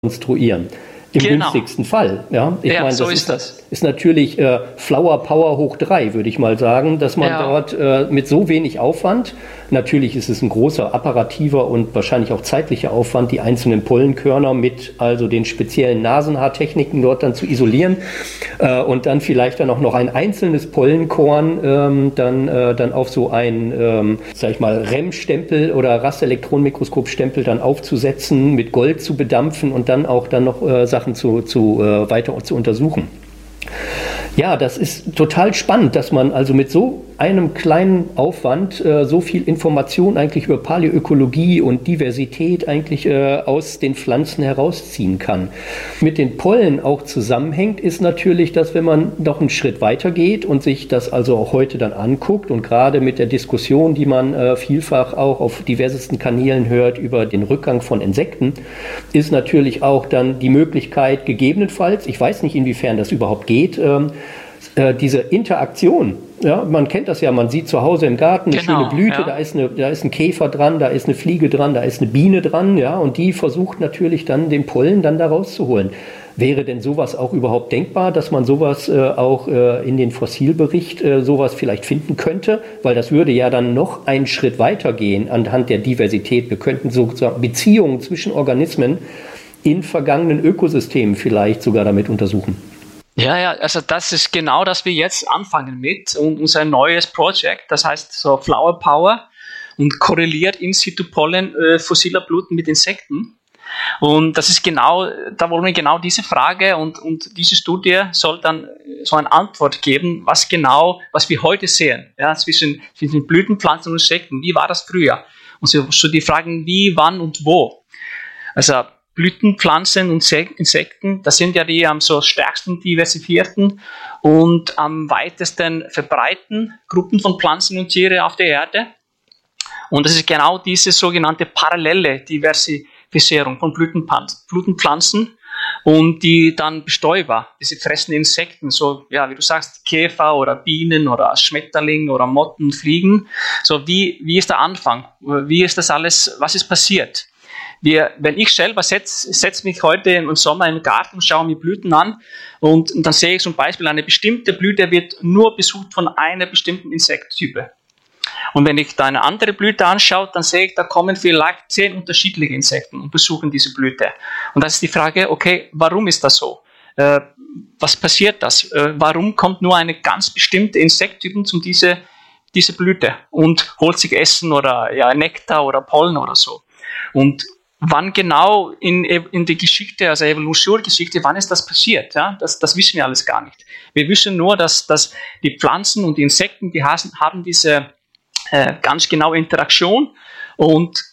konstruieren. Im günstigsten Fall. Ja, ich meine, so das ist natürlich Flower Power hoch 3, würde ich mal sagen, dass man dort mit so wenig Aufwand, natürlich ist es ein großer apparativer und wahrscheinlich auch zeitlicher Aufwand, die einzelnen Pollenkörner mit also den speziellen Nasenhaartechniken dort dann zu isolieren und dann vielleicht dann auch noch ein einzelnes Pollenkorn dann auf so ein, sag ich mal, REM-Stempel oder Rasterelektronenmikroskop-Stempel dann aufzusetzen, mit Gold zu bedampfen und dann auch dann noch Sachen weiter zu untersuchen. Ja, das ist total spannend, dass man also mit so einem kleinen Aufwand so viel Information eigentlich über Paläoökologie und Diversität eigentlich aus den Pflanzen herausziehen kann. Mit den Pollen auch zusammenhängt, ist natürlich, dass wenn man noch einen Schritt weiter geht und sich das also auch heute dann anguckt und gerade mit der Diskussion, die man vielfach auch auf diversesten Kanälen hört über den Rückgang von Insekten, ist natürlich auch dann die Möglichkeit gegebenenfalls, ich weiß nicht, inwiefern das überhaupt geht, diese Interaktion, ja, man kennt das ja, man sieht zu Hause im Garten eine schöne Blüte, da ist ein Käfer dran, da ist eine Fliege dran, da ist eine Biene dran, ja, und die versucht natürlich dann den Pollen dann da rauszuholen. Wäre denn sowas auch überhaupt denkbar, dass man sowas auch in den Fossilbericht sowas vielleicht finden könnte? Weil das würde ja dann noch einen Schritt weiter gehen anhand der Diversität. Wir könnten sozusagen Beziehungen zwischen Organismen in vergangenen Ökosystemen vielleicht sogar damit untersuchen. Ja, also das ist genau, das wir jetzt anfangen mit und unser neues Projekt, das heißt so Flower Power und korreliert In-situ-Pollen fossiler Blüten mit Insekten. Und das ist genau, da wollen wir genau diese Frage und diese Studie soll dann so eine Antwort geben, was wir heute sehen, ja, zwischen Blütenpflanzen und Insekten. Wie war das früher? Und so die Fragen wie, wann und wo. Also Blütenpflanzen und Insekten, das sind ja die am so stärksten diversifizierten und am weitesten verbreiteten Gruppen von Pflanzen und Tiere auf der Erde. Und das ist genau diese sogenannte parallele Diversifizierung von Blütenpflanzen und die dann Bestäuber, diese fressenden Insekten, so ja, wie du sagst, Käfer oder Bienen oder Schmetterling oder Motten, Fliegen. So wie ist der Anfang? Wie ist das alles? Was ist passiert? Wenn ich selber setze mich heute im Sommer im Garten, schaue mir Blüten an und dann sehe ich zum Beispiel, eine bestimmte Blüte wird nur besucht von einer bestimmten Insekttype. Und wenn ich da eine andere Blüte anschaue, dann sehe ich, da kommen vielleicht 10 unterschiedliche Insekten und besuchen diese Blüte. Und das ist die Frage, okay, warum ist das so? Was passiert das? Warum kommt nur eine ganz bestimmte Insekttyp zu diese Blüte und holt sich Essen oder ja, Nektar oder Pollen oder so? Und wann genau in der Geschichte, also Evolutionsgeschichte, wann ist das passiert? Ja? Das wissen wir alles gar nicht. Wir wissen nur, dass die Pflanzen und die Insekten, die haben diese ganz genaue Interaktion und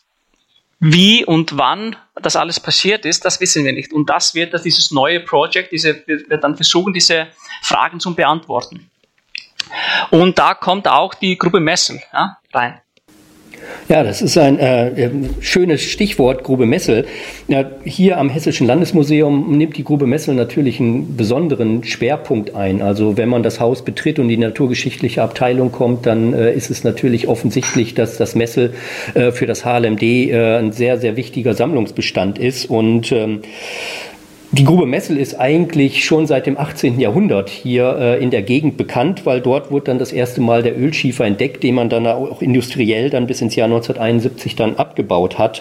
wie und wann das alles passiert ist, das wissen wir nicht. Und das wird dieses neue Projekt, wir dann versuchen, diese Fragen zu beantworten. Und da kommt auch die Grube Messel rein. Ja, das ist ein schönes Stichwort, Grube Messel. Ja, hier am Hessischen Landesmuseum nimmt die Grube Messel natürlich einen besonderen Schwerpunkt ein. Also wenn man das Haus betritt und in die naturgeschichtliche Abteilung kommt, dann ist es natürlich offensichtlich, dass das Messel für das HLMD ein sehr, sehr wichtiger Sammlungsbestand ist. Und die Grube Messel ist eigentlich schon seit dem 18. Jahrhundert hier in der Gegend bekannt, weil dort wurde dann das erste Mal der Ölschiefer entdeckt, den man dann auch industriell dann bis ins Jahr 1971 dann abgebaut hat.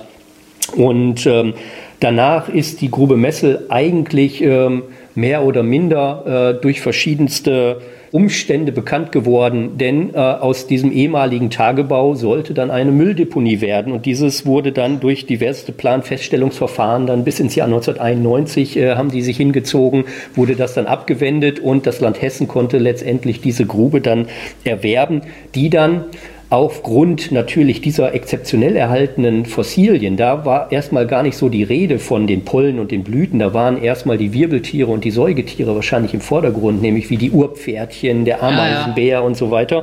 Und danach ist die Grube Messel eigentlich mehr oder minder durch verschiedenste Umstände bekannt geworden, denn aus diesem ehemaligen Tagebau sollte dann eine Mülldeponie werden und dieses wurde dann durch diverse Planfeststellungsverfahren dann bis ins Jahr 1991 haben die sich hingezogen, wurde das dann abgewendet und das Land Hessen konnte letztendlich diese Grube dann erwerben, die dann aufgrund natürlich dieser exzeptionell erhaltenen Fossilien, da war erstmal gar nicht so die Rede von den Pollen und den Blüten, da waren erstmal die Wirbeltiere und die Säugetiere wahrscheinlich im Vordergrund, nämlich wie die Urpferdchen, der Ameisenbär und so weiter.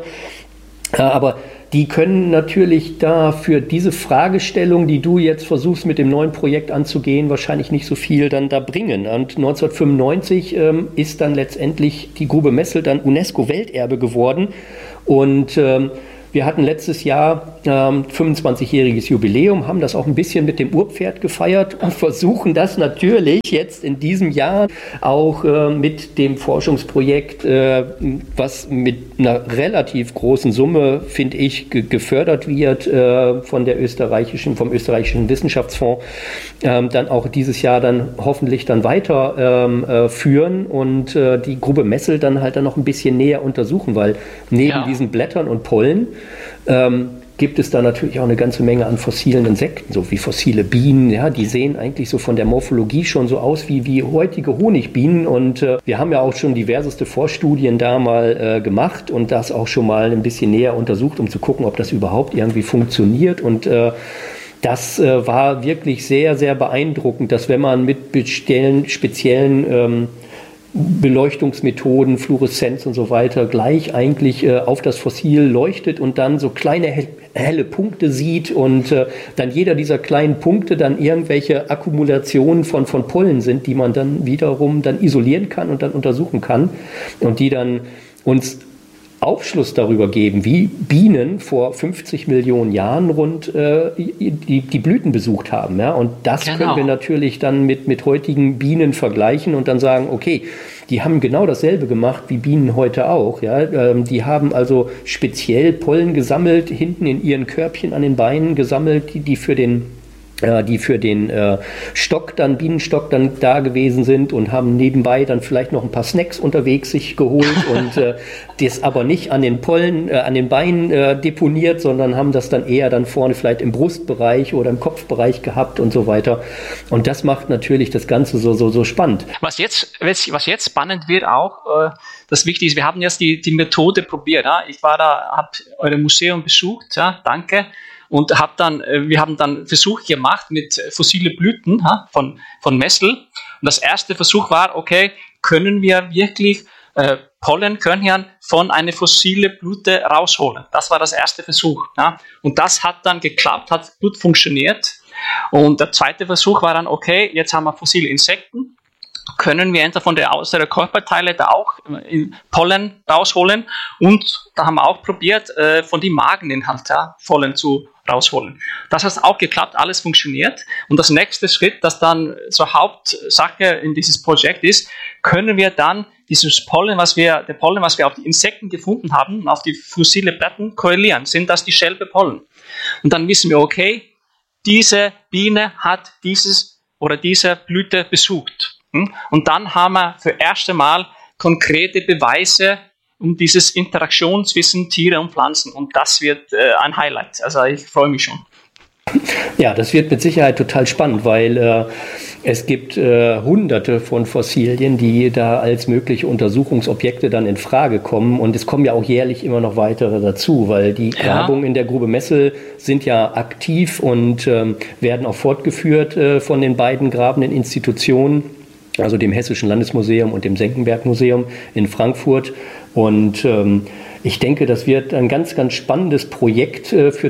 Aber die können natürlich da für diese Fragestellung, die du jetzt versuchst mit dem neuen Projekt anzugehen, wahrscheinlich nicht so viel dann da bringen. Und 1995 ist dann letztendlich die Grube Messel dann UNESCO-Welterbe geworden und Wir hatten letztes Jahr 25-jähriges Jubiläum, haben das auch ein bisschen mit dem Urpferd gefeiert und versuchen das natürlich jetzt in diesem Jahr auch mit dem Forschungsprojekt, was mit einer relativ großen Summe, finde ich, gefördert wird vom österreichischen Wissenschaftsfonds, dann auch dieses Jahr dann hoffentlich dann weiter führen und die Grube Messel dann halt dann noch ein bisschen näher untersuchen, weil neben diesen Blättern und Pollen gibt es da natürlich auch eine ganze Menge an fossilen Insekten, so wie fossile Bienen. Ja, die sehen eigentlich so von der Morphologie schon so aus wie heutige Honigbienen. Und wir haben ja auch schon diverseste Vorstudien da mal gemacht und das auch schon mal ein bisschen näher untersucht, um zu gucken, ob das überhaupt irgendwie funktioniert. Und das war wirklich sehr, sehr beeindruckend, dass wenn man mit speziellen Beleuchtungsmethoden, Fluoreszenz und so weiter gleich eigentlich auf das Fossil leuchtet und dann so kleine helle Punkte sieht und dann jeder dieser kleinen Punkte dann irgendwelche Akkumulationen von Pollen sind, die man dann wiederum dann isolieren kann und dann untersuchen kann und die dann uns Aufschluss darüber geben, wie Bienen vor 50 Millionen Jahren rund die Blüten besucht haben. Ja? Und das können wir natürlich dann mit heutigen Bienen vergleichen und dann sagen, okay, die haben genau dasselbe gemacht wie Bienen heute auch. Ja? Die haben also speziell Pollen gesammelt, hinten in ihren Körbchen an den Beinen gesammelt, die für den Bienenstock dann da gewesen sind und haben nebenbei dann vielleicht noch ein paar Snacks unterwegs sich geholt und das aber nicht an den Beinen deponiert, sondern haben das dann eher dann vorne vielleicht im Brustbereich oder im Kopfbereich gehabt und so weiter. Und das macht natürlich das Ganze so spannend. Was jetzt spannend wird auch, das Wichtige ist, wir haben jetzt die Methode probiert. Ja? Ich war da, habe euer Museum besucht, ja, danke. Und wir haben dann Versuche gemacht mit fossile Blüten von Messel. Und das erste Versuch war, okay, können wir wirklich Pollenkörnchen von einer fossile Blüte rausholen? Das war das erste Versuch. Ja? Und das hat dann geklappt, hat gut funktioniert. Und der zweite Versuch war dann, okay, jetzt haben wir fossile Insekten. Können wir entweder von der äußeren Körperteile da auch Pollen rausholen? Und da haben wir auch probiert, von den Mageninhalt Pollen zu rausholen. Das hat auch geklappt, alles funktioniert. Und das nächste Schritt, das dann zur Hauptsache in dieses Projekt ist, können wir dann dieses Pollen, was wir auf die Insekten gefunden haben, auf die fossile Blätter korrelieren. Sind das dieselbe Pollen? Und dann wissen wir, okay, diese Biene hat diese Blüte besucht. Und dann haben wir für das erste Mal konkrete Beweise um dieses Interaktion zwischen Tiere und Pflanzen. Und das wird ein Highlight. Also ich freue mich schon. Ja, das wird mit Sicherheit total spannend, weil es gibt hunderte von Fossilien, die da als mögliche Untersuchungsobjekte dann in Frage kommen. Und es kommen ja auch jährlich immer noch weitere dazu, weil die Grabungen in der Grube Messel sind ja aktiv und werden auch fortgeführt von den beiden grabenden Institutionen, also dem Hessischen Landesmuseum und dem Senckenberg-Museum in Frankfurt. Und ich denke, das wird ein ganz, ganz spannendes Projekt für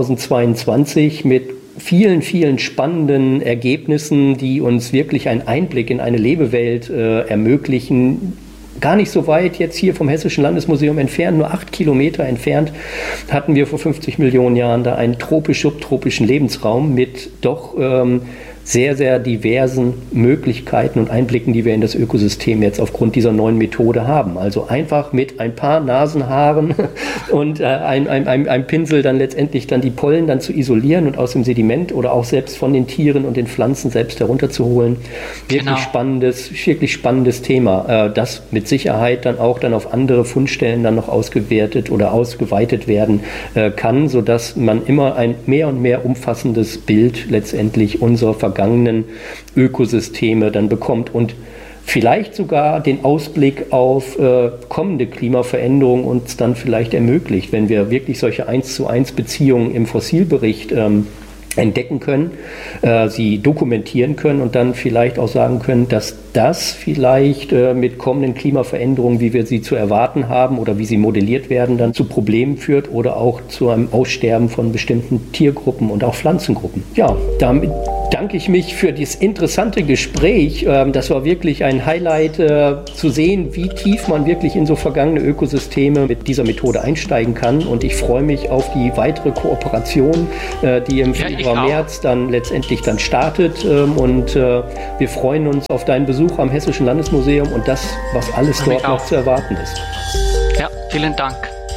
2022 mit vielen, vielen spannenden Ergebnissen, die uns wirklich einen Einblick in eine Lebewelt ermöglichen. Gar nicht so weit jetzt hier vom Hessischen Landesmuseum entfernt, nur 8 Kilometer entfernt, hatten wir vor 50 Millionen Jahren da einen tropisch-subtropischen Lebensraum mit doch sehr, sehr diversen Möglichkeiten und Einblicken, die wir in das Ökosystem jetzt aufgrund dieser neuen Methode haben. Also einfach mit ein paar Nasenhaaren und einem Pinsel dann letztendlich dann die Pollen dann zu isolieren und aus dem Sediment oder auch selbst von den Tieren und den Pflanzen selbst herunterzuholen. Wirklich spannendes Thema, das mit Sicherheit dann auch dann auf andere Fundstellen dann noch ausgewertet oder ausgeweitet werden kann, sodass man immer ein mehr und mehr umfassendes Bild letztendlich unserer vergangenen Ökosysteme dann bekommt und vielleicht sogar den Ausblick auf kommende Klimaveränderungen uns dann vielleicht ermöglicht, wenn wir wirklich solche 1:1 Beziehungen im Fossilbericht entdecken können, sie dokumentieren können und dann vielleicht auch sagen können, dass das vielleicht mit kommenden Klimaveränderungen, wie wir sie zu erwarten haben oder wie sie modelliert werden, dann zu Problemen führt oder auch zu einem Aussterben von bestimmten Tiergruppen und auch Pflanzengruppen. Ja, damit danke ich mich für dieses interessante Gespräch. Das war wirklich ein Highlight, zu sehen, wie tief man wirklich in so vergangene Ökosysteme mit dieser Methode einsteigen kann. Und ich freue mich auf die weitere Kooperation, die im Februar, März dann letztendlich dann startet. Und wir freuen uns auf deinen Besuch am Hessischen Landesmuseum und das, was alles dort noch zu erwarten ist. Ja, vielen Dank.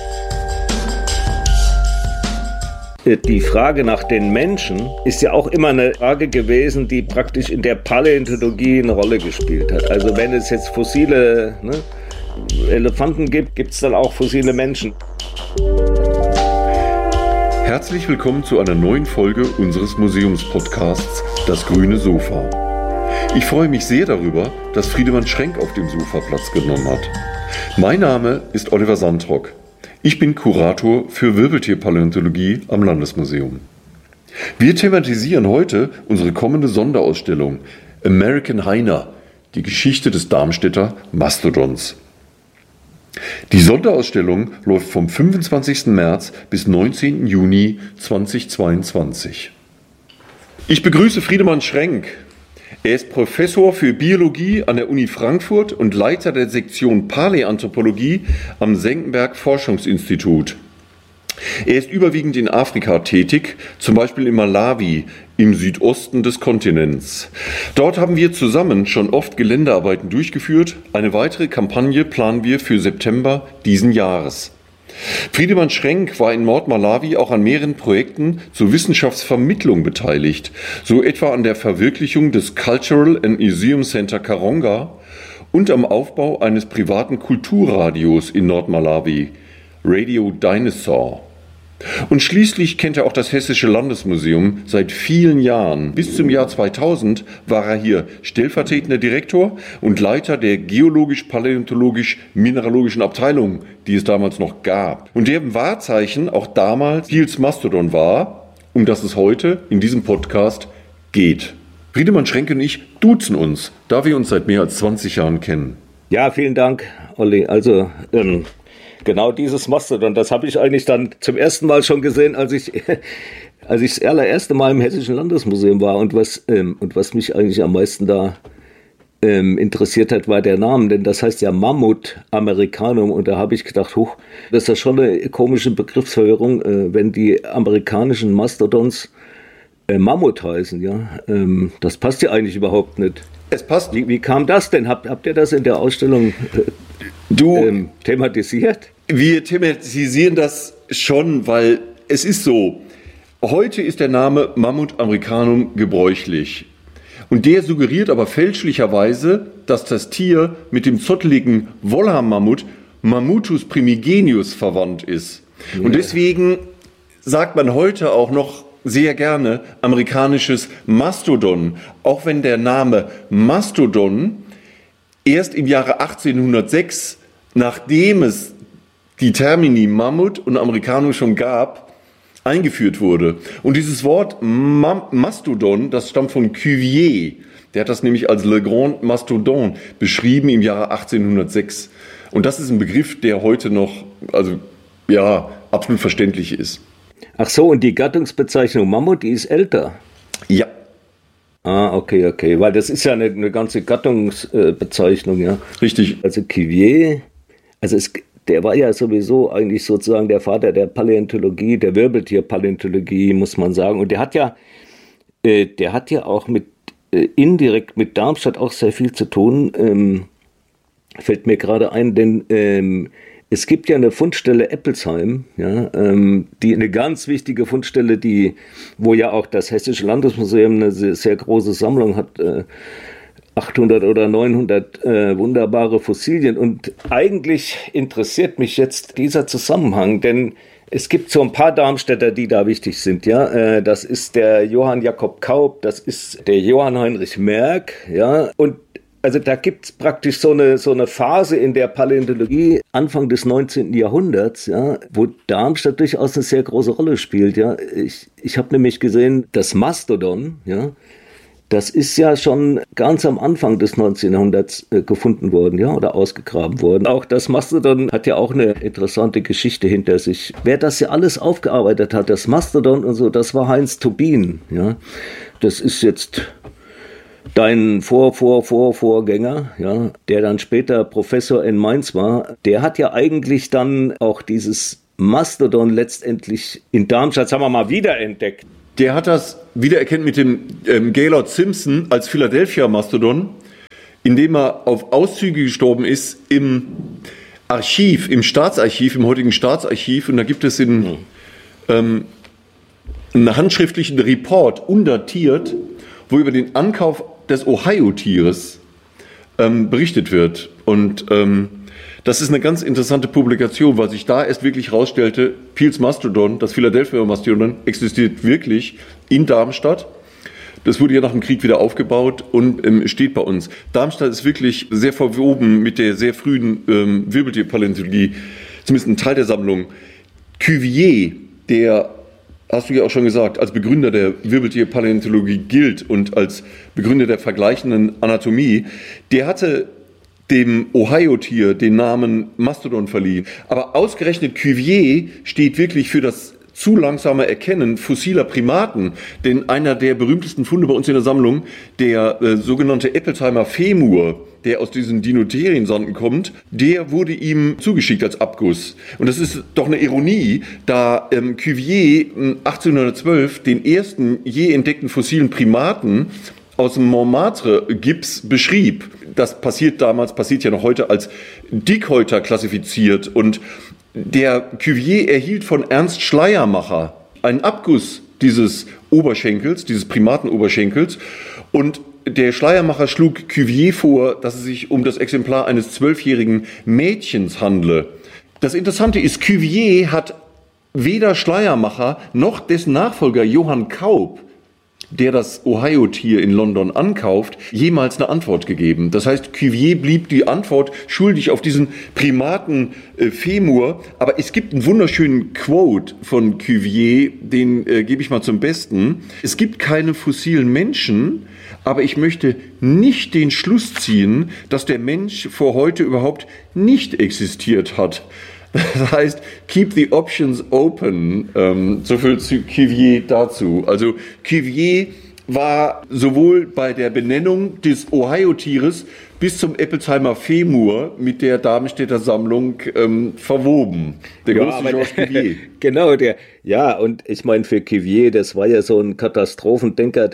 Die Frage nach den Menschen ist ja auch immer eine Frage gewesen, die praktisch in der Paläontologie eine Rolle gespielt hat. Also wenn es jetzt fossile Elefanten gibt, gibt es dann auch fossile Menschen. Herzlich willkommen zu einer neuen Folge unseres Museumspodcasts Das grüne Sofa. Ich freue mich sehr darüber, dass Friedemann Schrenk auf dem Sofa Platz genommen hat. Mein Name ist Oliver Sandrock. Ich bin Kurator für Wirbeltierpaläontologie am Landesmuseum. Wir thematisieren heute unsere kommende Sonderausstellung American Hyena, die Geschichte des Darmstädter Mastodons. Die Sonderausstellung läuft vom 25. März bis 19. Juni 2022. Ich begrüße Friedemann Schrenk. Er ist Professor für Biologie an der Uni Frankfurt und Leiter der Sektion Paläanthropologie am Senckenberg Forschungsinstitut. Er ist überwiegend in Afrika tätig, zum Beispiel in Malawi, im Südosten des Kontinents. Dort haben wir zusammen schon oft Geländearbeiten durchgeführt. Eine weitere Kampagne planen wir für September diesen Jahres. Friedemann Schrenk war in Nordmalawi auch an mehreren Projekten zur Wissenschaftsvermittlung beteiligt, so etwa an der Verwirklichung des Cultural and Museum Center Karonga und am Aufbau eines privaten Kulturradios in Nordmalawi, Radio Dinosaur. Und schließlich kennt er auch das Hessische Landesmuseum seit vielen Jahren. Bis zum Jahr 2000 war er hier stellvertretender Direktor und Leiter der geologisch-paläontologisch-mineralogischen Abteilung, die es damals noch gab. Und deren Wahrzeichen auch damals Kiels Mastodon war, um das es heute in diesem Podcast geht. Friedemann Schrenk und ich duzen uns, da wir uns seit mehr als 20 Jahren kennen. Ja, vielen Dank, Olli. Also, genau dieses Mastodon, das habe ich eigentlich dann zum ersten Mal schon gesehen, als ich das allererste Mal im Hessischen Landesmuseum war. Und was mich eigentlich am meisten da interessiert hat, war der Name. Denn das heißt ja Mammut Americanum. Und da habe ich gedacht, das ist ja schon eine komische Begriffsverwirrung, wenn die amerikanischen Mastodons Mammut heißen. Ja? Das passt ja eigentlich überhaupt nicht. Es passt. Wie kam das denn? Habt ihr das in der Ausstellung thematisiert? Wir thematisieren das schon, weil es ist so, heute ist der Name Mammut americanum gebräuchlich. Und der suggeriert aber fälschlicherweise, dass das Tier mit dem zotteligen Wollhaar-Mammut Mammutus primigenius verwandt ist. Ja. Und deswegen sagt man heute auch noch sehr gerne amerikanisches Mastodon, auch wenn der Name Mastodon erst im Jahre 1806, nachdem es die Termini Mammut und Americanum schon gab, eingeführt wurde. Und dieses Wort Mastodon, das stammt von Cuvier. Der hat das nämlich als Le Grand Mastodon beschrieben im Jahre 1806. Und das ist ein Begriff, der heute noch, absolut verständlich ist. Ach so, und die Gattungsbezeichnung Mammut, die ist älter? Ja. Ah, okay, weil das ist ja eine ganze Gattungsbezeichnung, ja. Richtig. Also Cuvier, der war ja sowieso eigentlich sozusagen der Vater der Paläontologie, der Wirbeltierpaläontologie, muss man sagen. Und der hat ja auch indirekt mit Darmstadt auch sehr viel zu tun. Fällt mir gerade ein, denn es gibt ja eine Fundstelle Eppelsheim, ja, die eine ganz wichtige Fundstelle, wo ja auch das Hessische Landesmuseum eine sehr, sehr große Sammlung hat, 800 oder 900 wunderbare Fossilien. Und eigentlich interessiert mich jetzt dieser Zusammenhang, denn es gibt so ein paar Darmstädter, die da wichtig sind. Ja, das ist der Johann Jakob Kaup, das ist der Johann Heinrich Merck, ja, und also da gibt es praktisch so eine Phase in der Paläontologie Anfang des 19. Jahrhunderts, ja, wo Darmstadt durchaus eine sehr große Rolle spielt. Ja. Ich habe nämlich gesehen, das Mastodon, ja, das ist ja schon ganz am Anfang des 19. Jahrhunderts gefunden worden, ja, oder ausgegraben worden. Auch das Mastodon hat ja auch eine interessante Geschichte hinter sich. Wer das ja alles aufgearbeitet hat, das Mastodon und so, das war Heinz Tobin, ja. das ist jetzt dein Vorgänger, ja, der dann später Professor in Mainz war, der hat ja eigentlich dann auch dieses Mastodon letztendlich in Darmstadt, sagen wir mal, wiederentdeckt. Der hat das wiedererkannt mit dem Gaylord Simpson als Philadelphia-Mastodon, indem er auf Auszüge gestorben ist im Archiv, im Staatsarchiv, im heutigen Staatsarchiv. Und da gibt es einen handschriftlichen Report, undatiert, wo über den Ankauf des Ohio-Tieres berichtet wird. Und das ist eine ganz interessante Publikation, weil sich da erst wirklich herausstellte, Peels Mastodon, das Philadelphia Mastodon, existiert wirklich in Darmstadt. Das wurde ja nach dem Krieg wieder aufgebaut und steht bei uns. Darmstadt ist wirklich sehr verwoben mit der sehr frühen Wirbeltierpaläontologie, zumindest ein Teil der Sammlung. Cuvier, der, hast du ja auch schon gesagt, als Begründer der Wirbeltierpaläontologie gilt und als Begründer der vergleichenden Anatomie, der hatte dem Ohio-Tier den Namen Mastodon verliehen. Aber ausgerechnet Cuvier steht wirklich für das zu langsame Erkennen fossiler Primaten, denn einer der berühmtesten Funde bei uns in der Sammlung, der sogenannte Eppelsheimer Femur, der aus diesen Dinotheriensanden kommt, der wurde ihm zugeschickt als Abguss. Und das ist doch eine Ironie, da Cuvier 1812 den ersten je entdeckten fossilen Primaten aus dem Montmartre-Gips beschrieb. Das passiert ja noch heute als Dickhäuter klassifiziert. Und der Cuvier erhielt von Ernst Schleiermacher einen Abguss dieses Oberschenkels, dieses Primatenoberschenkels. Und der Schleiermacher schlug Cuvier vor, dass es sich um das Exemplar eines 12-jährigen Mädchens handle. Das Interessante ist, Cuvier hat weder Schleiermacher noch dessen Nachfolger Johann Kaup, der das Ohio-Tier in London ankauft, jemals eine Antwort gegeben. Das heißt, Cuvier blieb die Antwort schuldig auf diesen Primaten Femur. Aber es gibt einen wunderschönen Quote von Cuvier, den gebe ich mal zum Besten. Es gibt keine fossilen Menschen, aber ich möchte nicht den Schluss ziehen, dass der Mensch vor heute überhaupt nicht existiert hat. Das heißt, keep the options open, so viel zu Cuvier dazu. Also Cuvier war sowohl bei der Benennung des Ohio-Tieres bis zum Eppelsheimer Femur mit der Darmstädter Sammlung verwoben. Der große Georges Cuvier. Genau, und ich meine, für Cuvier, das war ja so ein Katastrophendenker,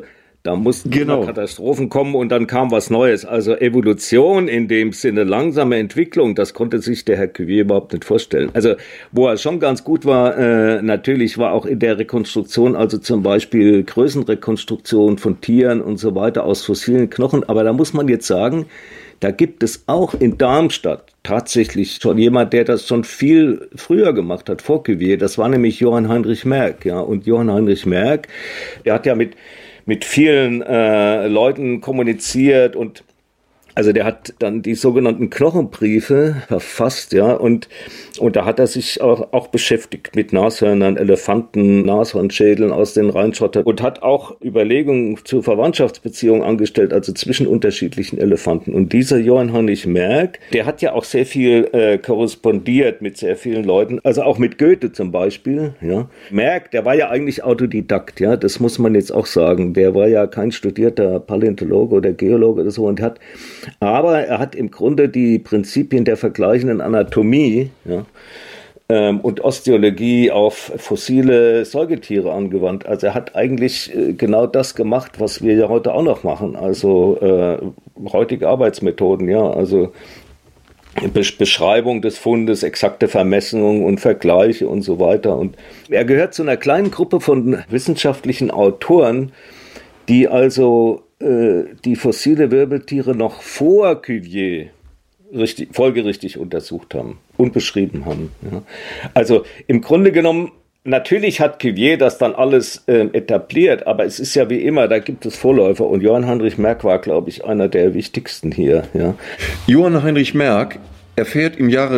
da mussten Katastrophen kommen und dann kam was Neues. Also Evolution in dem Sinne, langsame Entwicklung, das konnte sich der Herr Cuvier überhaupt nicht vorstellen. Also wo er schon ganz gut war, natürlich war auch in der Rekonstruktion, also zum Beispiel Größenrekonstruktion von Tieren und so weiter aus fossilen Knochen. Aber da muss man jetzt sagen, da gibt es auch in Darmstadt tatsächlich schon jemand, der das schon viel früher gemacht hat, vor Cuvier. Das war nämlich Johann Heinrich Merck. Ja. Und Johann Heinrich Merck, der hat ja mit vielen Leuten kommuniziert und also der hat dann die sogenannten Knochenbriefe verfasst, ja, und da hat er sich auch beschäftigt mit Nashörnern, Elefanten, Nashornschädeln aus den Rheinschottern und hat auch Überlegungen zu Verwandtschaftsbeziehungen angestellt, also zwischen unterschiedlichen Elefanten. Und dieser Johann Heinrich Merck, der hat ja auch sehr viel korrespondiert mit sehr vielen Leuten, also auch mit Goethe zum Beispiel, ja. Merck, der war ja eigentlich Autodidakt, ja, das muss man jetzt auch sagen. Der war ja kein studierter Paläontologe oder Geologe oder so aber er hat im Grunde die Prinzipien der vergleichenden Anatomie, ja, und Osteologie auf fossile Säugetiere angewandt. Also er hat eigentlich genau das gemacht, was wir ja heute auch noch machen. Also heutige Arbeitsmethoden, ja, also Beschreibung des Fundes, exakte Vermessung und Vergleiche und so weiter. Und er gehört zu einer kleinen Gruppe von wissenschaftlichen Autoren, die also die fossile Wirbeltiere noch vor Cuvier folgerichtig untersucht haben und beschrieben haben. Ja. Also im Grunde genommen, natürlich hat Cuvier das dann alles etabliert, aber es ist ja wie immer, da gibt es Vorläufer und Johann Heinrich Merck war, glaube ich, einer der wichtigsten hier. Ja. Johann Heinrich Merck erfährt im Jahre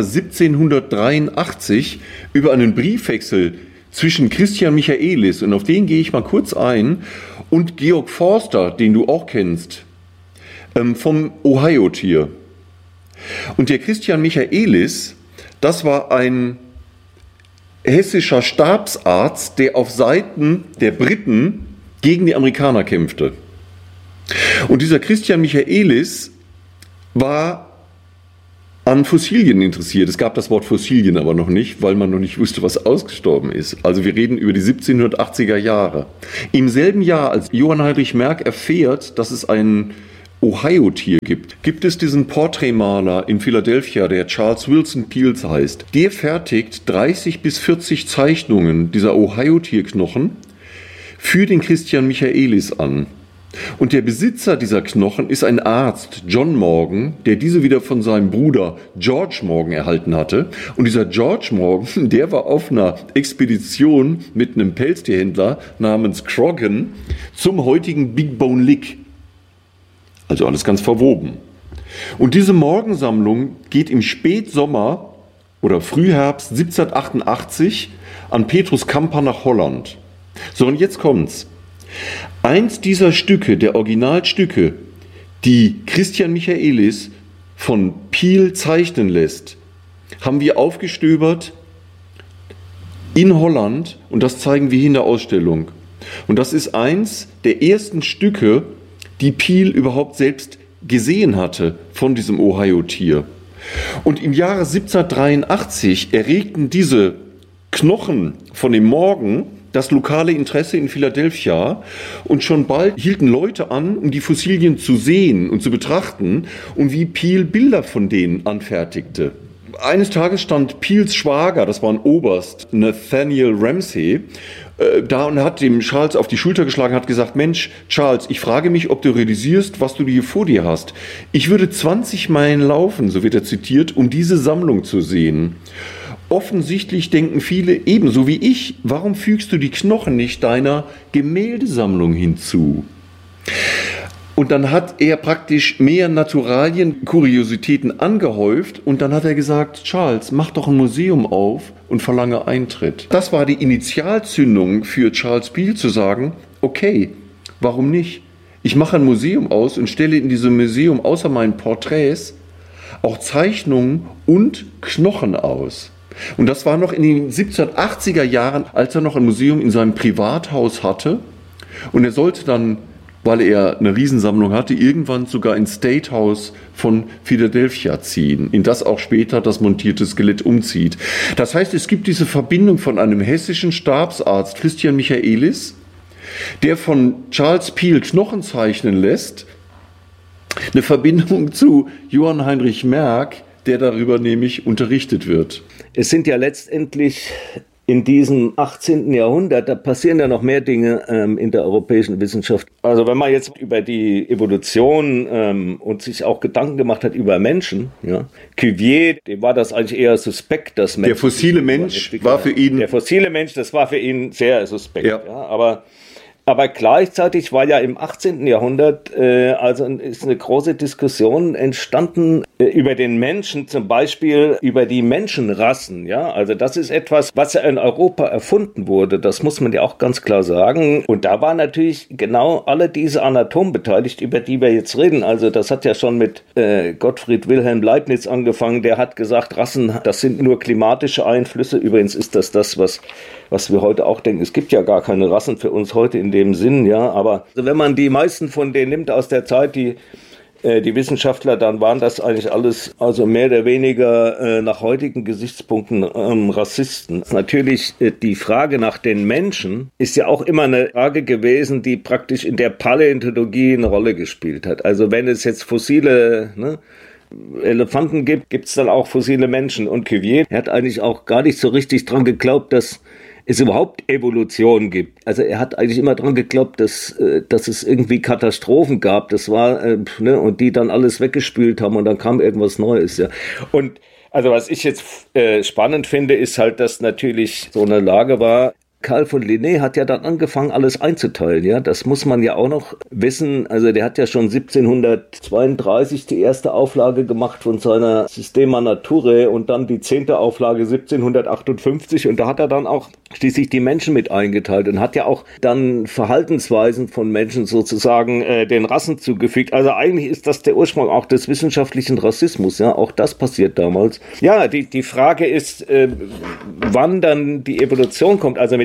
1783 über einen Briefwechsel zwischen Christian Michaelis, und auf den gehe ich mal kurz ein, und Georg Forster, den du auch kennst, vom Ohio-Tier. Und der Christian Michaelis, das war ein hessischer Stabsarzt, der auf Seiten der Briten gegen die Amerikaner kämpfte. Und dieser Christian Michaelis war an Fossilien interessiert. Es gab das Wort Fossilien aber noch nicht, weil man noch nicht wusste, was ausgestorben ist. Also wir reden über die 1780er Jahre. Im selben Jahr, als Johann Heinrich Merck erfährt, dass es ein Ohio-Tier gibt es diesen Porträtmaler in Philadelphia, der Charles Willson Peels heißt. Der fertigt 30 bis 40 Zeichnungen dieser Ohio-Tierknochen für den Christian Michaelis an. Und der Besitzer dieser Knochen ist ein Arzt, John Morgan, der diese wieder von seinem Bruder George Morgan erhalten hatte. Und dieser George Morgan, der war auf einer Expedition mit einem Pelztierhändler namens Croghan zum heutigen Big Bone Lick. Also alles ganz verwoben. Und diese Morgan-Sammlung geht im Spätsommer oder Frühherbst 1788 an Petrus Camper nach Holland. So, und jetzt kommt's. Eins dieser Stücke, der Originalstücke, die Christian Michaelis von Peel zeichnen lässt, haben wir aufgestöbert in Holland und das zeigen wir hier in der Ausstellung. Und das ist eins der ersten Stücke, die Peel überhaupt selbst gesehen hatte von diesem Ohio-Tier. Und im Jahre 1783 erregten diese Knochen von dem Morgan das lokale Interesse in Philadelphia und schon bald hielten Leute an, um die Fossilien zu sehen und zu betrachten und wie Peel Bilder von denen anfertigte. Eines Tages stand Peels Schwager, das war ein Oberst, Nathaniel Ramsey, da und hat dem Charles auf die Schulter geschlagen, hat gesagt, Mensch, Charles, ich frage mich, ob du realisierst, was du hier vor dir hast. Ich würde 20 Meilen laufen, so wird er zitiert, um diese Sammlung zu sehen. Offensichtlich denken viele ebenso wie ich, warum fügst du die Knochen nicht deiner Gemäldesammlung hinzu? Und dann hat er praktisch mehr Naturalien, Kuriositäten angehäuft und dann hat er gesagt, Charles, mach doch ein Museum auf und verlange Eintritt. Das war die Initialzündung für Charles Peel zu sagen, okay, warum nicht? Ich mache ein Museum aus und stelle in diesem Museum außer meinen Porträts auch Zeichnungen und Knochen aus. Und das war noch in den 1780er Jahren, als er noch ein Museum in seinem Privathaus hatte. Und er sollte dann, weil er eine Riesensammlung hatte, irgendwann sogar ins State House von Philadelphia ziehen, in das auch später das montierte Skelett umzieht. Das heißt, es gibt diese Verbindung von einem hessischen Stabsarzt, Christian Michaelis, der von Charles Peel Knochen zeichnen lässt, eine Verbindung zu Johann Heinrich Merck, der darüber nämlich unterrichtet wird. Es sind ja letztendlich in diesem 18. Jahrhundert, da passieren ja noch mehr Dinge in der europäischen Wissenschaft. Also wenn man jetzt über die Evolution und sich auch Gedanken gemacht hat über Menschen, ja, Cuvier, dem war das eigentlich eher suspekt, dass Menschen... Der fossile Mensch war für ihn... Der fossile Mensch, das war für ihn sehr suspekt. Ja. Ja, aber gleichzeitig war ja im 18. Jahrhundert ist eine große Diskussion entstanden über den Menschen, zum Beispiel über die Menschenrassen. Ja, also das ist etwas, was ja in Europa erfunden wurde. Das muss man ja auch ganz klar sagen. Und da waren natürlich genau alle diese Anatomen beteiligt, über die wir jetzt reden. Also das hat ja schon mit Gottfried Wilhelm Leibniz angefangen. Der hat gesagt, Rassen, das sind nur klimatische Einflüsse. Übrigens ist das, was wir heute auch denken. Es gibt ja gar keine Rassen für uns heute in dem Sinn, ja. Aber also wenn man die meisten von denen nimmt aus der Zeit, die Wissenschaftler, dann waren das eigentlich alles, also mehr oder weniger nach heutigen Gesichtspunkten Rassisten. Natürlich die Frage nach den Menschen ist ja auch immer eine Frage gewesen, die praktisch in der Paläontologie eine Rolle gespielt hat. Also wenn es jetzt fossile Elefanten gibt es dann auch fossile Menschen. Und Cuvier hat eigentlich auch gar nicht so richtig dran geglaubt, dass es überhaupt Evolution gibt. Also er hat eigentlich immer dran geglaubt, dass es irgendwie Katastrophen gab. Das war, und die dann alles weggespült haben und dann kam irgendwas Neues. Ja. Und also was ich jetzt spannend finde, ist halt, dass natürlich so eine Lage war. Carl von Linné hat ja dann angefangen, alles einzuteilen. Ja, das muss man ja auch noch wissen. Also der hat ja schon 1732 die erste Auflage gemacht von seiner Systema Naturae und dann die 10. Auflage 1758. Und da hat er dann auch schließlich die Menschen mit eingeteilt und hat ja auch dann Verhaltensweisen von Menschen sozusagen den Rassen zugefügt. Also eigentlich ist das der Ursprung auch des wissenschaftlichen Rassismus. Ja, auch das passiert damals. Ja, die Frage ist, wann dann die Evolution kommt. Also mit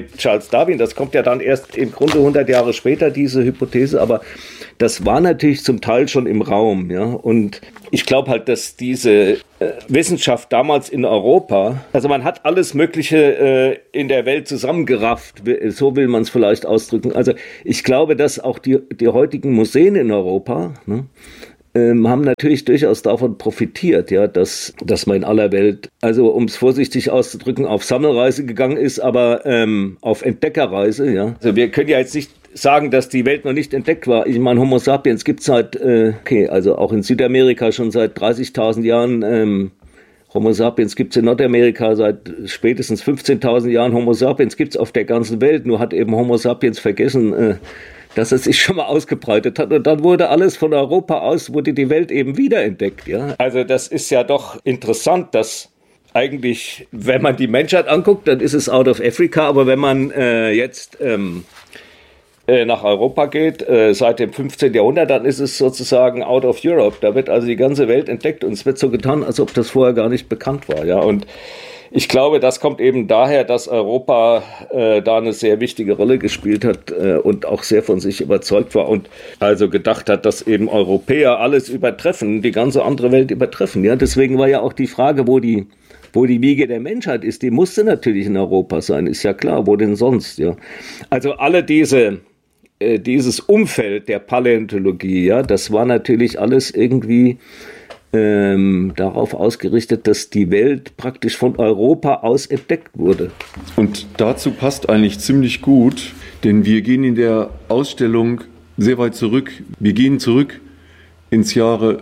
mit Charles Darwin, das kommt ja dann erst im Grunde 100 Jahre später, diese Hypothese, aber das war natürlich zum Teil schon im Raum, ja. Und ich glaube halt, dass diese Wissenschaft damals in Europa, also man hat alles Mögliche in der Welt zusammengerafft, so will man es vielleicht ausdrücken. Also ich glaube, dass auch die heutigen Museen in Europa, ne, haben natürlich durchaus davon profitiert, ja, dass man in aller Welt, also um es vorsichtig auszudrücken, auf Sammelreise gegangen ist, aber auf Entdeckerreise, ja. Also wir können ja jetzt nicht sagen, dass die Welt noch nicht entdeckt war. Ich meine, Homo sapiens gibt es also auch in Südamerika schon seit 30.000 Jahren. Homo sapiens gibt es in Nordamerika seit spätestens 15.000 Jahren. Homo sapiens gibt es auf der ganzen Welt. Nur hat eben Homo sapiens vergessen, dass es sich schon mal ausgebreitet hat. Und dann wurde alles von Europa aus, wurde die Welt eben wiederentdeckt. Ja? Also das ist ja doch interessant, dass eigentlich, wenn man die Menschheit anguckt, dann ist es out of Africa. Aber wenn man jetzt nach Europa geht, seit dem 15. Jahrhundert, dann ist es sozusagen out of Europe. Da wird also die ganze Welt entdeckt und es wird so getan, als ob das vorher gar nicht bekannt war. Ja? Und ich glaube, das kommt eben daher, dass Europa da eine sehr wichtige Rolle gespielt hat und auch sehr von sich überzeugt war und also gedacht hat, dass eben Europäer alles übertreffen, die ganze andere Welt übertreffen. Ja? Deswegen war ja auch die Frage, wo die Wiege der Menschheit ist, die musste natürlich in Europa sein, ist ja klar, wo denn sonst? Ja? Also alle dieses Umfeld der Paläontologie, ja, das war natürlich alles irgendwie darauf ausgerichtet, dass die Welt praktisch von Europa aus entdeckt wurde. Und dazu passt eigentlich ziemlich gut, denn wir gehen in der Ausstellung sehr weit zurück. Wir gehen zurück ins Jahre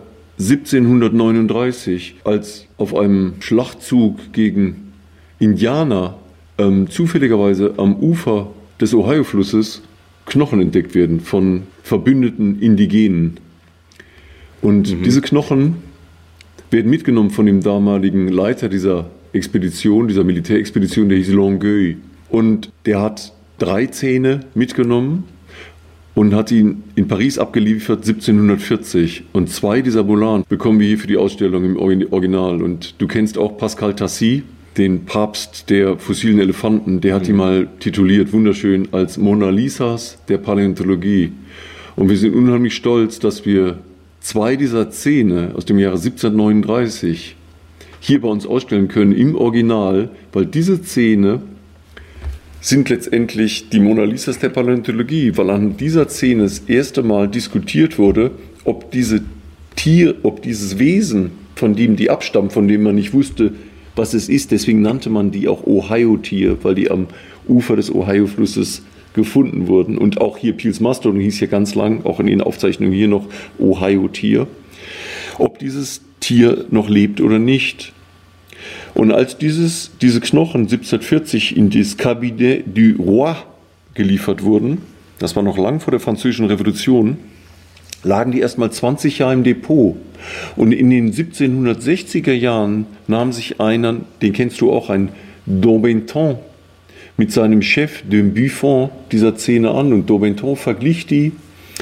1739, als auf einem Schlachtzug gegen Indianer zufälligerweise am Ufer des Ohio-Flusses Knochen entdeckt werden von verbündeten Indigenen. Und diese Knochen werden mitgenommen von dem damaligen Leiter dieser Expedition, dieser Militärexpedition, der hieß Longueuil. Und der hat 3 Zähne mitgenommen und hat ihn in Paris abgeliefert 1740. Und 2 dieser Molanen bekommen wir hier für die Ausstellung im Original. Und du kennst auch Pascal Tassy, den Papst der fossilen Elefanten, der hat die mal tituliert, wunderschön, als Mona Lisas der Paläontologie. Und wir sind unheimlich stolz, dass wir 2 dieser Zähne aus dem Jahre 1739 hier bei uns ausstellen können im Original, weil diese Zähne sind letztendlich die Mona Lisas der Paläontologie, weil an dieser Zähne das erste Mal diskutiert wurde, ob dieses Wesen, von dem die abstammen, von dem man nicht wusste, was es ist, deswegen nannte man die auch Ohio-Tier, weil die am Ufer des Ohio-Flusses gefunden wurden. Und auch hier Peels Mastodon hieß ja ganz lang, auch in den Aufzeichnungen hier noch Ohio-Tier, ob dieses Tier noch lebt oder nicht. Und als diese Knochen 1740 in das Cabinet du Roi geliefert wurden, das war noch lang vor der Französischen Revolution, lagen die erst mal 20 Jahre im Depot. Und in den 1760er Jahren nahm sich einer, den kennst du auch, ein Daubenton, mit seinem Chef, dem Buffon, dieser Zähne an. Und Daubenton verglich die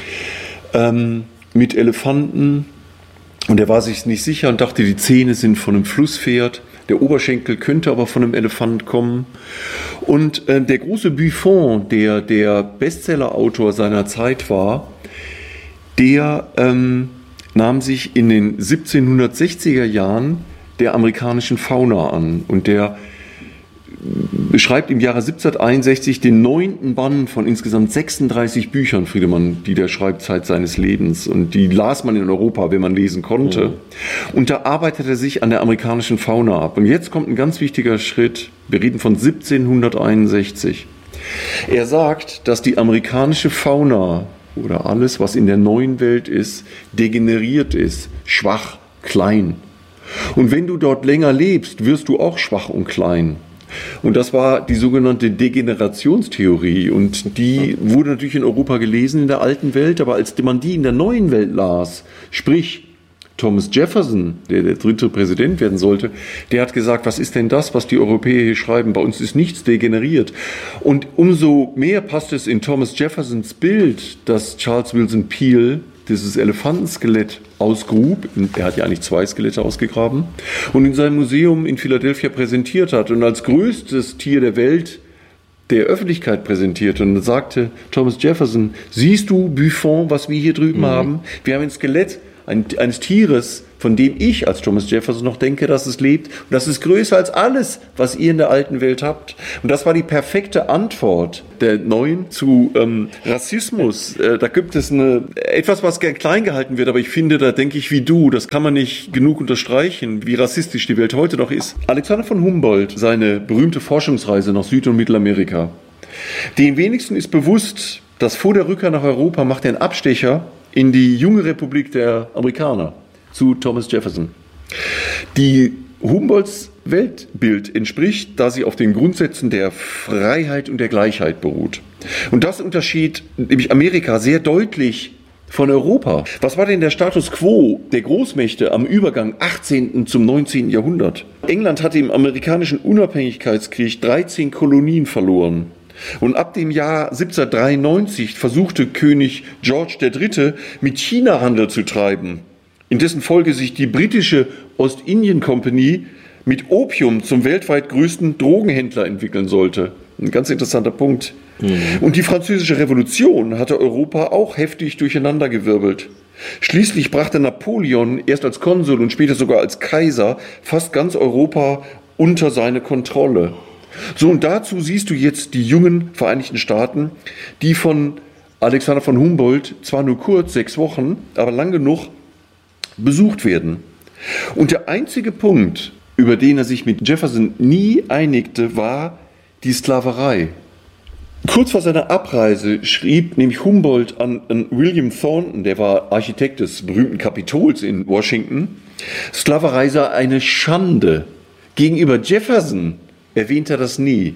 mit Elefanten. Und er war sich nicht sicher und dachte, die Zähne sind von einem Flusspferd. Der Oberschenkel könnte aber von einem Elefant kommen. Und der große Buffon, der Bestsellerautor seiner Zeit war, der nahm sich in den 1760er Jahren der amerikanischen Fauna an. Und der beschreibt im Jahre 1761 den 9. Band von insgesamt 36 Büchern, Friedemann, die der schreibt Zeit seines Lebens. Und die las man in Europa, wenn man lesen konnte. Und da arbeitet er sich an der amerikanischen Fauna ab. Und jetzt kommt ein ganz wichtiger Schritt. Wir reden von 1761. Er sagt, dass die amerikanische Fauna oder alles, was in der neuen Welt ist, degeneriert ist, schwach, klein. Und wenn du dort länger lebst, wirst du auch schwach und klein. Und das war die sogenannte Degenerationstheorie. Und die wurde natürlich in Europa gelesen in der alten Welt, aber als man die in der neuen Welt las, sprich Thomas Jefferson, der 3. Präsident werden sollte, der hat gesagt, was ist denn das, was die Europäer hier schreiben? Bei uns ist nichts degeneriert. Und umso mehr passt es in Thomas Jeffersons Bild, dass Charles Willson Peale dieses Elefantenskelett ausgrub. Er hat ja eigentlich 2 Skelette ausgegraben und in seinem Museum in Philadelphia präsentiert hat und als größtes Tier der Welt der Öffentlichkeit präsentierte und sagte Thomas Jefferson, siehst du, Buffon, was wir hier drüben haben? Wir haben ein Skelett eines Tieres, von dem ich als Thomas Jefferson noch denke, dass es lebt. Und das ist größer als alles, was ihr in der alten Welt habt. Und das war die perfekte Antwort der Neuen zu Rassismus. Da gibt es etwas, was gern klein gehalten wird, aber ich finde, da denke ich wie du, das kann man nicht genug unterstreichen, wie rassistisch die Welt heute noch ist. Alexander von Humboldt, seine berühmte Forschungsreise nach Süd- und Mittelamerika. Den wenigsten ist bewusst, dass vor der Rückkehr nach Europa macht er einen Abstecher in die junge Republik der Amerikaner zu Thomas Jefferson. Die Humboldts Weltbild entspricht, da sie auf den Grundsätzen der Freiheit und der Gleichheit beruht. Und das unterschied nämlich Amerika sehr deutlich von Europa. Was war denn der Status quo der Großmächte am Übergang 18. zum 19. Jahrhundert? England hatte im amerikanischen Unabhängigkeitskrieg 13 Kolonien verloren. Und ab dem Jahr 1793 versuchte König George III. Mit China Handel zu treiben, in dessen Folge sich die britische Ostindien-Kompanie mit Opium zum weltweit größten Drogenhändler entwickeln sollte. Ein ganz interessanter Punkt. Und die Französische Revolution hatte Europa auch heftig durcheinandergewirbelt. Schließlich brachte Napoleon erst als Konsul und später sogar als Kaiser fast ganz Europa unter seine Kontrolle. So, und dazu siehst du jetzt die jungen Vereinigten Staaten, die von Alexander von Humboldt zwar nur kurz, 6 Wochen, aber lang genug besucht werden. Und der einzige Punkt, über den er sich mit Jefferson nie einigte, war die Sklaverei. Kurz vor seiner Abreise schrieb nämlich Humboldt an William Thornton, der war Architekt des berühmten Kapitols in Washington, Sklaverei sei eine Schande. Gegenüber Jefferson erwähnt er das nie.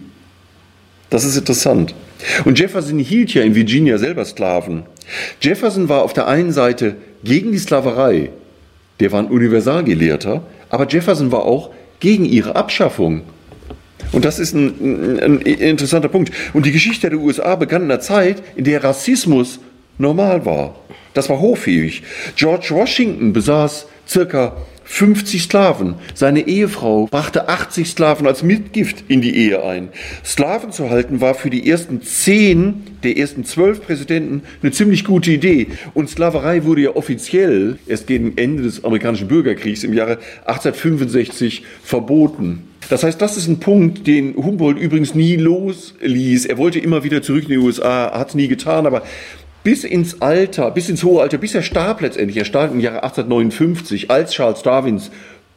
Das ist interessant. Und Jefferson hielt ja in Virginia selber Sklaven. Jefferson war auf der einen Seite gegen die Sklaverei, der war ein Universalgelehrter, aber Jefferson war auch gegen ihre Abschaffung. Und das ist ein interessanter Punkt. Und die Geschichte der USA begann in einer Zeit, in der Rassismus normal war. Das war hochfähig. George Washington besaß circa 50 Sklaven. Seine Ehefrau brachte 80 Sklaven als Mitgift in die Ehe ein. Sklaven zu halten war für die ersten 10 der ersten 12 Präsidenten eine ziemlich gute Idee. Und Sklaverei wurde ja offiziell erst gegen Ende des amerikanischen Bürgerkriegs im Jahre 1865 verboten. Das heißt, das ist ein Punkt, den Humboldt übrigens nie losließ. Er wollte immer wieder zurück in die USA, hat es nie getan, aber bis ins hohe Alter, bis er starb letztendlich. Er starb im Jahre 1859, als Charles Darwins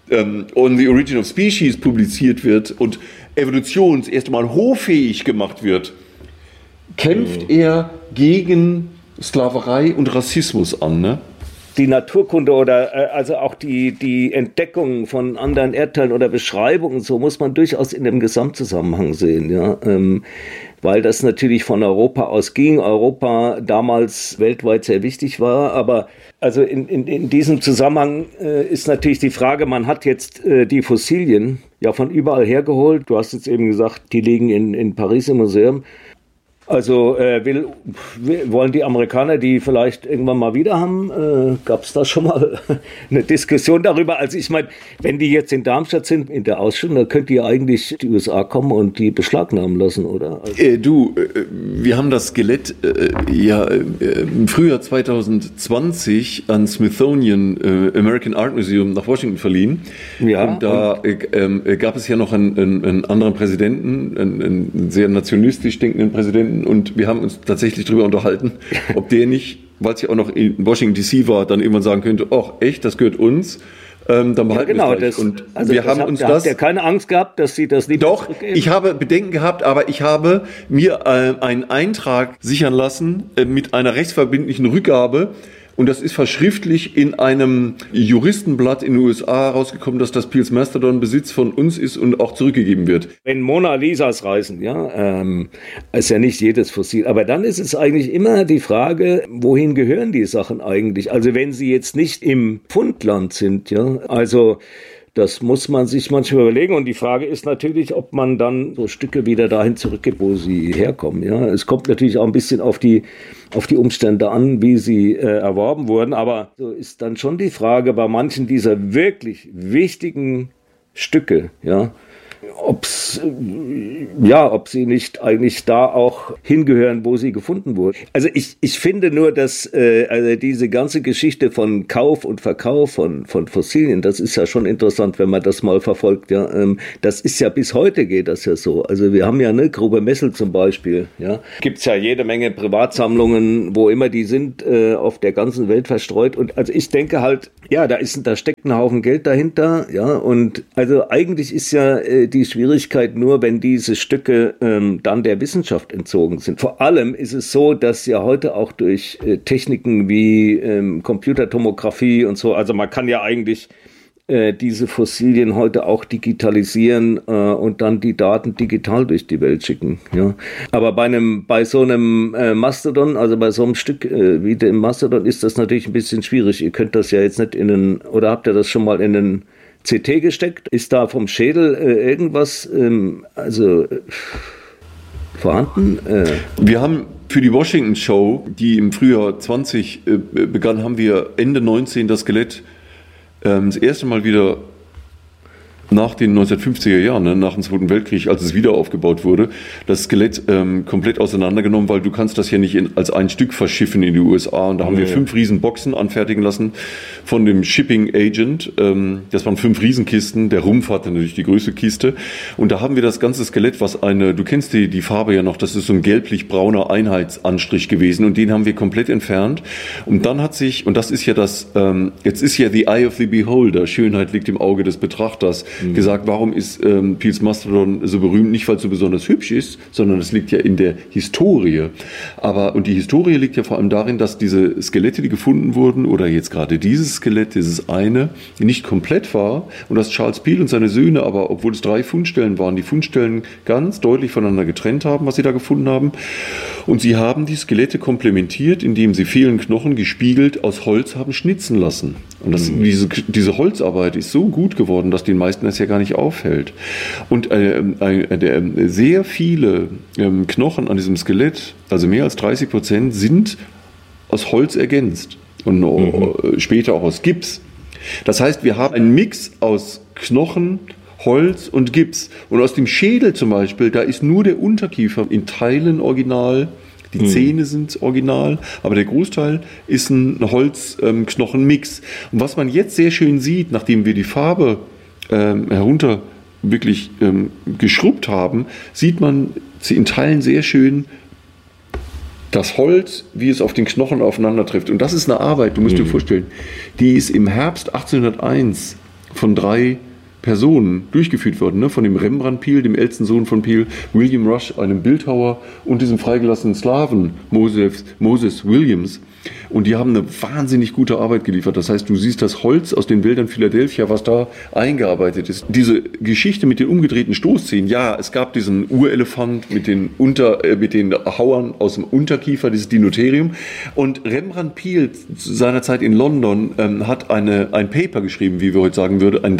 On the Origin of Species publiziert wird und Evolution das erste Mal hoffähig gemacht wird, kämpft er gegen Sklaverei und Rassismus an, ne? Die Naturkunde oder also auch die Entdeckung von anderen Erdteilen oder Beschreibungen, so muss man durchaus in dem Gesamtzusammenhang sehen, ja, weil das natürlich von Europa aus ging, Europa damals weltweit sehr wichtig war, aber also in diesem Zusammenhang ist natürlich die Frage, man hat jetzt die Fossilien ja von überall hergeholt, du hast jetzt eben gesagt, die liegen in Paris im Museum. Also wollen die Amerikaner die vielleicht irgendwann mal wieder haben? Gab es da schon mal eine Diskussion darüber? Also ich meine, wenn die jetzt in Darmstadt sind, in der Ausstellung, dann könnte ja eigentlich die USA kommen und die beschlagnahmen lassen, oder? Also Wir haben das Skelett im Frühjahr 2020 an Smithsonian American Art Museum nach Washington verliehen. Ja, und da gab es ja noch einen anderen Präsidenten, einen sehr nationalistisch denkenden Präsidenten, und wir haben uns tatsächlich darüber unterhalten, ob der nicht, weil es ja auch noch in Washington D.C. war, dann irgendwann sagen könnte, ach echt, das gehört uns, dann behalten wir es gleich. Und also wir haben uns das... Habt ihr keine Angst gehabt, dass sie das nicht zurückgeben? Ich habe Bedenken gehabt, aber ich habe mir einen Eintrag sichern lassen mit einer rechtsverbindlichen Rückgabe. Und das ist verschriftlich in einem Juristenblatt in den USA rausgekommen, dass das Peels Mastodon Besitz von uns ist und auch zurückgegeben wird. Wenn Mona Lisas reisen, ist ja nicht jedes Fossil. Aber dann ist es eigentlich immer die Frage, wohin gehören die Sachen eigentlich? Also wenn sie jetzt nicht im Pfundland sind, ja, also das muss man sich manchmal überlegen. Und die Frage ist natürlich, ob man dann so Stücke wieder dahin zurückgibt, wo sie herkommen. Ja, es kommt natürlich auch ein bisschen auf die Umstände an, wie sie erworben wurden. Aber so ist dann schon die Frage bei manchen dieser wirklich wichtigen Stücke, ja, ob sie nicht eigentlich da auch hingehören, wo sie gefunden wurden. Also ich finde nur, dass also diese ganze Geschichte von Kauf und Verkauf von Fossilien, das ist ja schon interessant, wenn man das mal verfolgt. Ja, das ist ja bis heute geht das ja so. Also wir haben ja eine Grube Messel zum Beispiel. Ja, gibt's ja jede Menge Privatsammlungen, wo immer die sind, auf der ganzen Welt verstreut. Und also ich denke halt, ja, da steckt ein Haufen Geld dahinter. Ja, und also eigentlich ist ja die Schwierigkeit nur, wenn diese Stücke dann der Wissenschaft entzogen sind. Vor allem ist es so, dass ja heute auch durch Techniken wie Computertomographie und so, also man kann ja eigentlich diese Fossilien heute auch digitalisieren und dann die Daten digital durch die Welt schicken. Ja. Aber bei so einem Mastodon, also bei so einem Stück wie dem Mastodon, ist das natürlich ein bisschen schwierig. Ihr könnt das ja jetzt nicht oder habt ihr das schon mal in einen CT gesteckt? Ist da vom Schädel irgendwas vorhanden? Wir haben für die Washington Show, die im Frühjahr 20 begann, haben wir Ende 19 das Skelett das erste Mal wieder nach den 1950er Jahren, nach dem Zweiten Weltkrieg, als es wieder aufgebaut wurde, das Skelett komplett auseinandergenommen, weil du kannst das ja nicht als ein Stück verschiffen in die USA. Und da haben wir 5 Riesenboxen anfertigen lassen von dem Shipping Agent. Das waren 5 Riesenkisten. Der Rumpf hatte natürlich die größte Kiste. Und da haben wir das ganze Skelett, du kennst die Farbe ja noch, das ist so ein gelblich-brauner Einheitsanstrich gewesen. Und den haben wir komplett entfernt. Und dann hat sich, und das ist ja jetzt ist ja the eye of the beholder, Schönheit liegt im Auge des Betrachters, gesagt, warum ist Peels Mastodon so berühmt? Nicht, weil es so besonders hübsch ist, sondern es liegt ja in der Historie. Und die Historie liegt ja vor allem darin, dass diese Skelette, die gefunden wurden, oder jetzt gerade dieses Skelett, dieses eine, nicht komplett war und dass Charles Peel und seine Söhne aber, obwohl es 3 Fundstellen waren, die Fundstellen ganz deutlich voneinander getrennt haben, was sie da gefunden haben. Und sie haben die Skelette komplementiert, indem sie vielen Knochen gespiegelt aus Holz haben schnitzen lassen. Und diese Holzarbeit ist so gut geworden, dass den meisten das ja gar nicht auffällt. Und sehr viele Knochen an diesem Skelett, also mehr als 30%, sind aus Holz ergänzt und später auch aus Gips. Das heißt, wir haben einen Mix aus Knochen, Holz und Gips. Und aus dem Schädel zum Beispiel, da ist nur der Unterkiefer in Teilen original. Die Zähne sind original, aber der Großteil ist ein Holzknochenmix. Und was man jetzt sehr schön sieht, nachdem wir die Farbe herunter wirklich geschrubbt haben, sieht man in Teilen sehr schön das Holz, wie es auf den Knochen aufeinander trifft. Und das ist eine Arbeit, du musst dir vorstellen, die ist im Herbst 1801 von 3 Personen durchgeführt worden, ne? Von dem Rembrandt Peale, dem ältesten Sohn von Peale, William Rush, einem Bildhauer, und diesem freigelassenen Slawen, Moses Williams. Und die haben eine wahnsinnig gute Arbeit geliefert. Das heißt, du siehst das Holz aus den Wäldern Philadelphia, was da eingearbeitet ist. Diese Geschichte mit den umgedrehten Stoßzähnen, ja, es gab diesen Urelefant mit den Hauern aus dem Unterkiefer, dieses Dinotherium. Und Rembrandt Peale seinerzeit in London hat ein Paper geschrieben, wie wir heute sagen würden, ein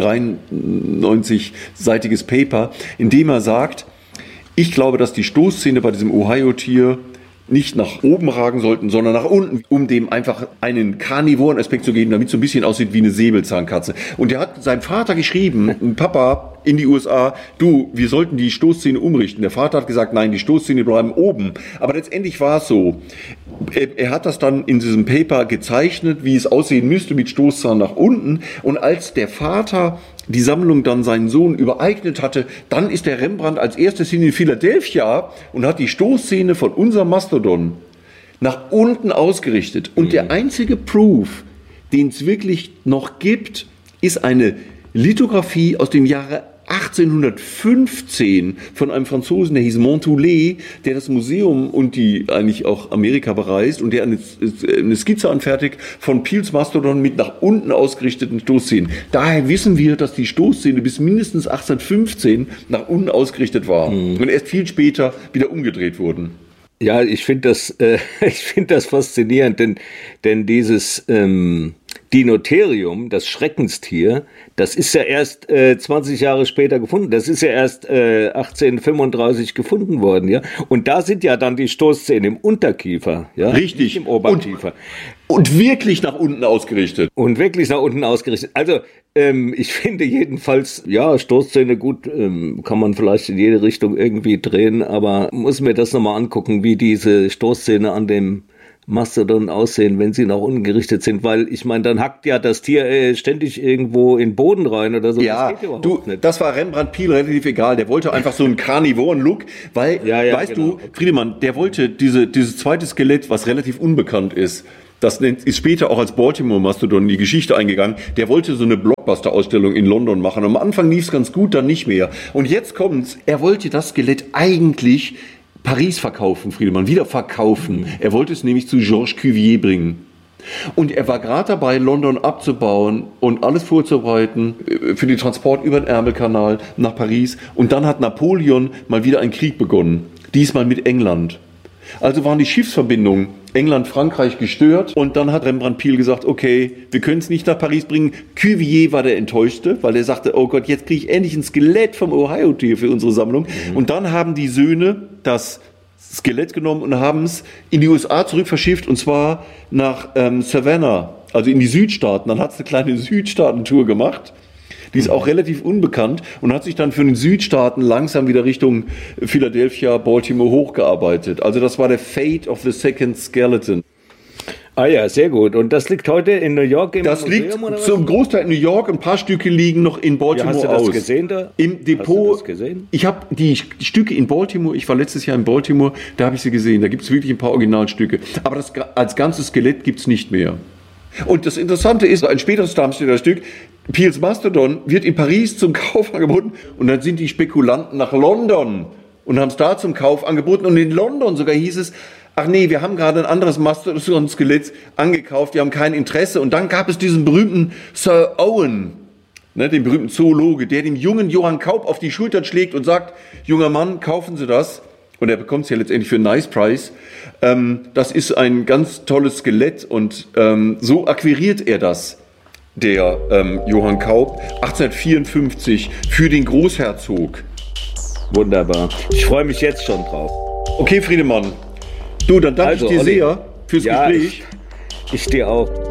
93-seitiges Paper, in dem er sagt, ich glaube, dass die Stoßzähne bei diesem Ohio-Tier nicht nach oben ragen sollten, sondern nach unten, um dem einfach einen karnivoren Aspekt zu geben, damit es so ein bisschen aussieht wie eine Säbelzahnkatze. Und er hat seinem Vater geschrieben, Papa in die USA, wir sollten die Stoßzähne umrichten. Der Vater hat gesagt, nein, die Stoßzähne bleiben oben. Aber letztendlich war es so. Er hat das dann in diesem Paper gezeichnet, wie es aussehen müsste mit Stoßzahn nach unten. Und als der Vater die Sammlung dann seinen Sohn übereignet hatte, dann ist der Rembrandt als erstes hin in Philadelphia und hat die Stoßzähne von unserem Mastodon nach unten ausgerichtet. Und der einzige Proof, den es wirklich noch gibt, ist eine Lithografie aus dem Jahre 1815 von einem Franzosen, der hieß Montoulet, der das Museum und die eigentlich auch Amerika bereist und der eine Skizze anfertigt von Peels Mastodon mit nach unten ausgerichteten Stoßzähnen. Daher wissen wir, dass die Stoßzähne bis mindestens 1815 nach unten ausgerichtet waren und erst viel später wieder umgedreht wurden. Ja, ich finde das faszinierend, denn dieses Dinotherium, das Schreckenstier, das ist ja erst 20 Jahre später gefunden. Das ist ja erst 1835 gefunden worden, ja. Und da sind ja dann die Stoßzähne im Unterkiefer, ja, richtig, nicht im Oberkiefer. Und wirklich nach unten ausgerichtet. Also, ich finde jedenfalls, ja, Stoßzähne gut, kann man vielleicht in jede Richtung irgendwie drehen, aber muss mir das nochmal angucken, wie diese Stoßzähne an dem Mastodon aussehen, wenn sie nach unten gerichtet sind, weil ich meine, dann hackt ja das Tier ständig irgendwo in den Boden rein oder so. Ja, das geht überhaupt nicht. Das war Rembrandt Peale relativ egal. Der wollte einfach so einen Carnivoren-Look, weil, weißt du, Friedemann, der wollte dieses zweite Skelett, was relativ unbekannt ist, das ist später auch als Baltimore-Mastodon in die Geschichte eingegangen. Der wollte so eine Blockbuster-Ausstellung in London machen. Am Anfang lief es ganz gut, dann nicht mehr. Und jetzt kommt's, er wollte das Skelett eigentlich Paris verkaufen, Friedemann, wieder verkaufen. Er wollte es nämlich zu Georges Cuvier bringen. Und er war gerade dabei, London abzubauen und alles vorzubereiten für den Transport über den Ärmelkanal nach Paris. Und dann hat Napoleon mal wieder einen Krieg begonnen. Diesmal mit England. Also waren die Schiffsverbindungen England-Frankreich gestört und dann hat Rembrandt Peale gesagt, okay, wir können es nicht nach Paris bringen. Cuvier war der Enttäuschte, weil er sagte, oh Gott, jetzt kriege ich endlich ein Skelett vom Ohio-Tier für unsere Sammlung. Und dann haben die Söhne das Skelett genommen und haben es in die USA zurück verschifft und zwar nach Savannah, also in die Südstaaten. Dann hat es eine kleine Südstaaten-Tour gemacht. Die ist auch relativ unbekannt und hat sich dann für den Südstaaten langsam wieder Richtung Philadelphia, Baltimore hochgearbeitet. Also das war der Fate of the Second Skeleton. Ah ja, sehr gut. Und das liegt heute in New York im Museum? Das liegt zum Großteil in New York. Ein paar Stücke liegen noch in Baltimore aus. Hast du das gesehen da? Im Depot. Hast du das gesehen? Ich habe die Stücke in Baltimore, ich war letztes Jahr in Baltimore, da habe ich sie gesehen. Da gibt es wirklich ein paar Originalstücke. Aber das als ganzes Skelett gibt es nicht mehr. Und das Interessante ist, ein späteres Darmstädter Stück, Peales Mastodon, wird in Paris zum Kauf angeboten und dann sind die Spekulanten nach London und haben es da zum Kauf angeboten und in London sogar hieß es, ach nee, wir haben gerade ein anderes Mastodon-Skelett angekauft, wir haben kein Interesse und dann gab es diesen berühmten Sir Owen, ne, den berühmten Zoologe, der dem jungen Johann Kaup auf die Schultern schlägt und sagt, junger Mann, kaufen Sie das. Und er bekommt es ja letztendlich für einen Nice Price. Das ist ein ganz tolles Skelett und so akquiriert er das, der Johann Kaup, 1854 für den Großherzog. Wunderbar. Ich freue mich jetzt schon drauf. Okay, Friedemann. Du, dann danke ich dir sehr fürs Gespräch. Ich dir auch.